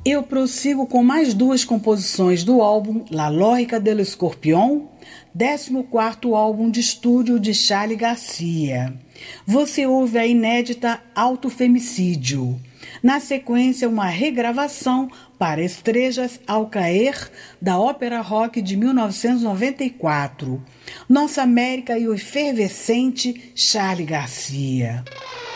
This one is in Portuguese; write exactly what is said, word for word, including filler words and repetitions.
Eu prossigo com mais duas composições do álbum La Lógica del Escorpión, décimo quarto álbum de estúdio de Charly Garcia. Você ouve a inédita Autofemicídio. Na sequência, uma regravação para Estrellas ao Caer, da ópera rock de mil novecentos e noventa e quatro. Nossa América e o efervescente Charly Garcia.